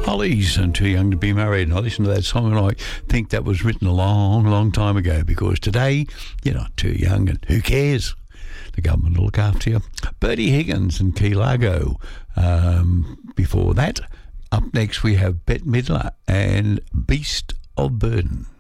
Hollies and Too Young to Be Married. And I listened to that song and I think that was written a long, long time ago, because today you're not too young and who cares? The government will look after you. Bertie Higgins and Key Largo. Before that, up next we have Bette Midler and Beast of Burden.